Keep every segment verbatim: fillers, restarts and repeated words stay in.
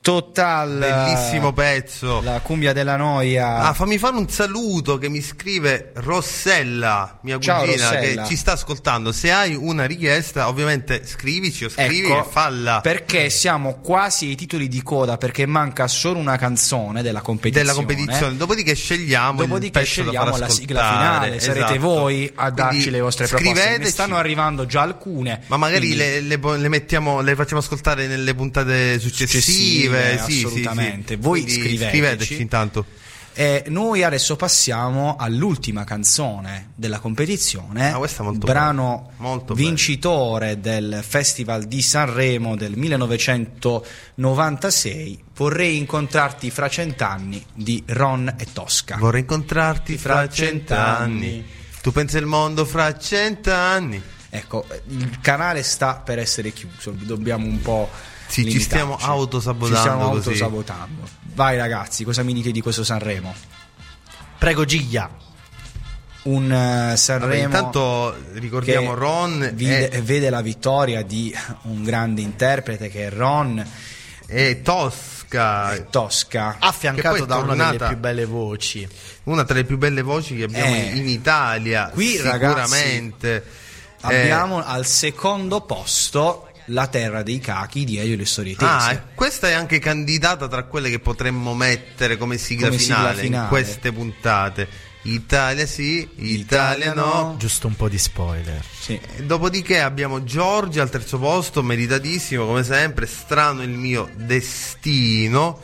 Total, bellissimo pezzo, la cumbia della noia. Ah, fammi fare un saluto che mi scrive Rossella, mia Ciao, cugina, Rossella, che ci sta ascoltando. Se hai una richiesta, ovviamente scrivici o scrivi, ecco, e falla, perché siamo quasi ai titoli di coda, perché manca solo una canzone della competizione, della competizione. Dopodiché scegliamo Dopodiché il pezzo scegliamo da far la sigla ascoltare. finale. Esatto. Sarete voi a darci Quindi le vostre proposte. scriveteci. Ne stanno arrivando già alcune, ma magari quindi... le, le, le mettiamo, le facciamo ascoltare nelle puntate successive, successive, sì, assolutamente. Sì, sì. Voi Quindi scriveteci. scriveteci intanto. E noi adesso passiamo all'ultima canzone della competizione, ah, questa è molto brano bella. Molto vincitore bella. Del Festival di Sanremo del millenovecentonovantasei, Vorrei incontrarti fra cent'anni di Ron e Tosca. Vorrei incontrarti fra cent'anni, tu pensi al mondo fra cent'anni. Ecco, il canale sta per essere chiuso, dobbiamo un po'... Sì, ci stiamo autosabotando. Ci stiamo così. autosabotando. Vai ragazzi, cosa mi dite di questo Sanremo? Prego Giglia. Un uh, Sanremo. Vabbè, intanto ricordiamo Ron vide, e... vede la vittoria di un grande interprete che è Ron e Tosca. E Tosca, affiancato da una tornata... delle più belle voci. Una tra le più belle voci che abbiamo eh, in Italia. Qui sicuramente. Ragazzi, abbiamo eh... al secondo posto La terra dei cachi di Elio e le storie tese. Ah, questa è anche candidata tra quelle che potremmo mettere come sigla, come finale, sigla finale in queste puntate. Italia sì, Italia, Italia no. no. Giusto un po' di spoiler. Sì. Dopodiché abbiamo Giorgia al terzo posto, meritatissimo come sempre. Strano il mio destino.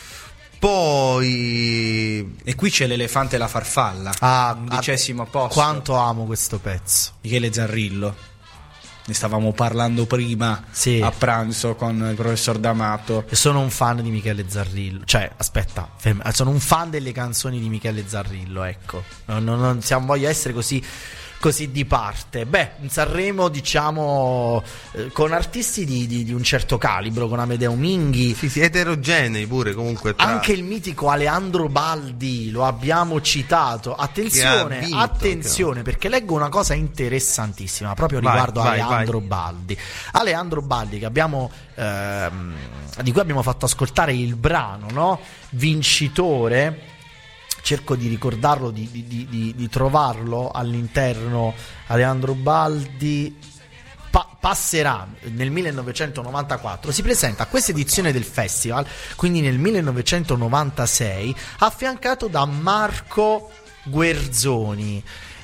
Poi e qui c'è l'elefante e la farfalla, ah, undicesimo posto. Quanto amo questo pezzo. Michele Zarrillo. Ne stavamo parlando prima, sì, a pranzo con il professor D'Amato. Sono un fan di Michele Zarrillo. Cioè, aspetta, sono un fan delle canzoni di Michele Zarrillo, ecco. Non, non, non siamo, voglio essere così, così di parte. Beh, in Sanremo, diciamo, eh, con artisti di, di, di un certo calibro, con Amedeo Minghi. Sì, sì, eterogenei pure comunque. Tra... Anche il mitico Aleandro Baldi, lo abbiamo citato. Attenzione, vinto, attenzione, perché leggo una cosa interessantissima proprio vai, riguardo vai, Aleandro vai. Baldi. Aleandro Baldi, che abbiamo, ehm, di cui abbiamo fatto ascoltare il brano, no? Vincitore. Cerco di ricordarlo, di, di, di, di trovarlo all'interno. Aleandro Baldi pa- passerà nel millenovecentonovantaquattro, si presenta a questa edizione del festival, quindi nel millenovecentonovantasei, affiancato da Marco Guerzoni.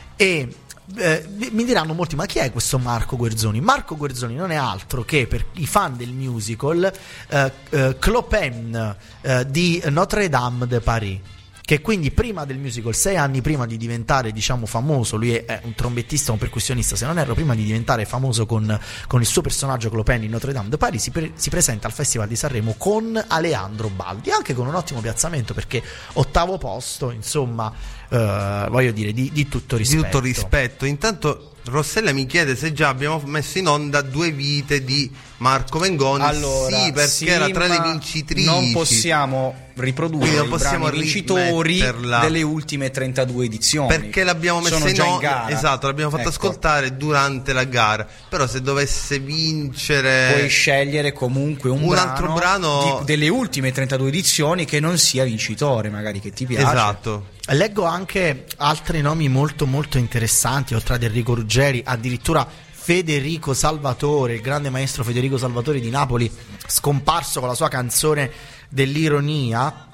E eh, mi diranno molti: ma chi è questo Marco Guerzoni? Marco Guerzoni non è altro che, per i fan del musical, eh, eh, Clopin eh, di Notre Dame de Paris, che quindi prima del musical, sei anni prima di diventare, diciamo, famoso, lui è, è un trombettista, un percussionista, se non erro, prima di diventare famoso con, con il suo personaggio Clopin in Notre Dame de Paris, si, pre, si presenta al Festival di Sanremo con Aleandro Baldi, anche con un ottimo piazzamento, perché ottavo posto, insomma, eh, voglio dire, di, di tutto rispetto. Di tutto rispetto. Intanto Rossella mi chiede se già abbiamo messo in onda Due vite di Marco Mengoni. Allora, sì, perché sì, era tra le ma vincitrici. non possiamo riprodurre non i possiamo brani vincitori rimetterla. delle ultime trentadue edizioni, perché l'abbiamo messa sono in già in onda. gara. Esatto, l'abbiamo fatto ecco. ascoltare durante la gara. Però se dovesse vincere, puoi scegliere comunque un, un brano altro brano di, delle ultime trentadue edizioni che non sia vincitore, magari, che ti piace. Esatto. Leggo anche altri nomi molto molto interessanti, oltre ad Enrico Ruggeri, addirittura Federico Salvatore, il grande maestro Federico Salvatore di Napoli, scomparso con la sua canzone dell'ironia.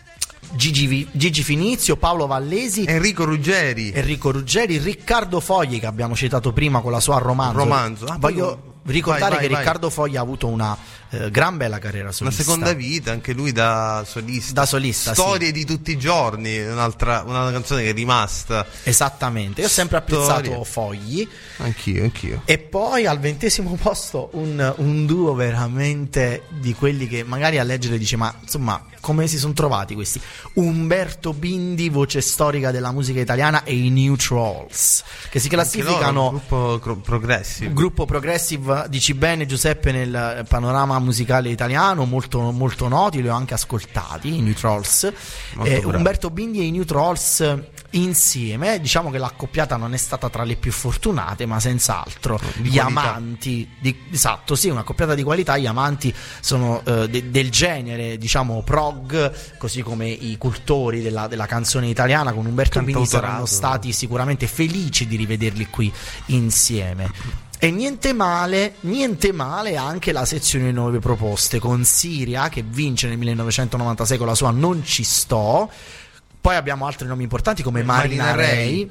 Gigi, Gigi Finizio, Paolo Vallesi, Enrico Ruggeri, Enrico Ruggeri, Riccardo Fogli, che abbiamo citato prima con la sua romanzo. romanzo. Ah, Voglio ricordare vai, vai, che vai. Riccardo Fogli ha avuto una eh, gran bella carriera solista. Una seconda vita, anche lui da solista. Da solista, Storie sì. di tutti i giorni, un'altra una canzone che è rimasta. Esattamente. Io ho sempre apprezzato Storie. Fogli. Anch'io, anch'io. E poi al ventesimo posto un, un duo veramente di quelli che magari a leggere dice: ma insomma, come si sono trovati questi? Umberto Bindi, voce storica della musica italiana, e i New Trolls, che si classificano gruppo cro- progressive. gruppo progressive fa, dici bene Giuseppe, nel panorama musicale italiano molto, molto noti, li ho anche ascoltati, i New Trolls, eh, Umberto Bindi e i New Trolls insieme. Diciamo che l'accoppiata non è stata tra le più fortunate, ma senz'altro di gli qualità. amanti di, esatto, sì, una coppiata di qualità. Gli amanti sono eh, de, del genere, diciamo prog, così come i cultori della, della canzone italiana con Umberto Bindi saranno stati sicuramente felici di rivederli qui insieme. E niente male, niente male anche la sezione nuove proposte, con Siria che vince nel millenovecentonovantasei con la sua Non ci sto. Poi abbiamo altri nomi importanti come Marina, Marina Ray, Ray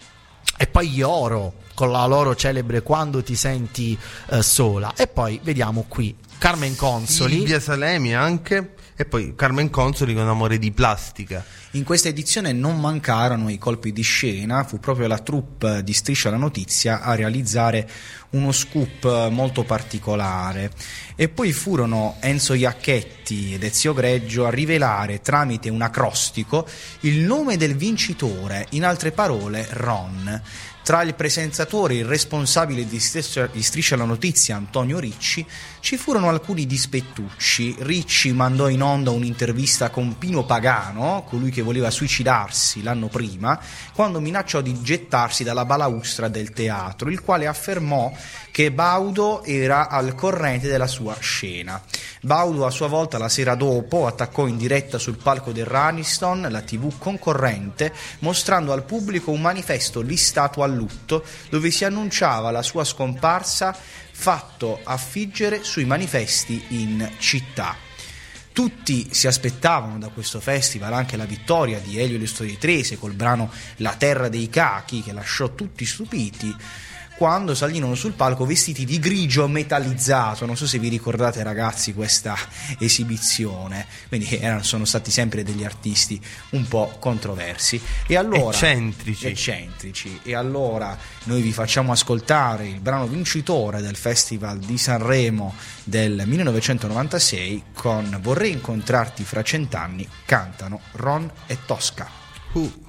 e poi gli Oro con la loro celebre Quando ti senti uh, sola. E poi vediamo qui Carmen Consoli, Silvia Salemi anche, e poi Carmen Consoli con Amore di plastica. In questa edizione non mancarono i colpi di scena, fu proprio la troupe di Striscia la Notizia a realizzare uno scoop molto particolare, e poi furono Enzo Iacchetti ed Ezio Greggio a rivelare tramite un acrostico il nome del vincitore, in altre parole Ron. Tra il presentatore e il responsabile di Striscia, di Striscia la Notizia, Antonio Ricci, ci furono alcuni dispettucci. Ricci mandò in onda un'intervista con Pino Pagano, colui che voleva suicidarsi l'anno prima, quando minacciò di gettarsi dalla balaustra del teatro, il quale affermò che Baudo era al corrente della sua scena. Baudo a sua volta la sera dopo attaccò in diretta sul palco del Raniston, la tivù concorrente, mostrando al pubblico un manifesto listato al lutto dove si annunciava la sua scomparsa, fatto affiggere sui manifesti in città. Tutti si aspettavano da questo festival anche la vittoria di Elio e le Storie Trese col brano La terra dei cachi, che lasciò tutti stupiti quando salirono sul palco vestiti di grigio metallizzato. Non so se vi ricordate, ragazzi, questa esibizione. Quindi erano, sono stati sempre degli artisti un po' controversi e allora eccentrici. eccentrici e allora noi vi facciamo ascoltare il brano vincitore del Festival di Sanremo del millenovecentonovantasei con Vorrei incontrarti fra cent'anni. Cantano Ron e Tosca. uh.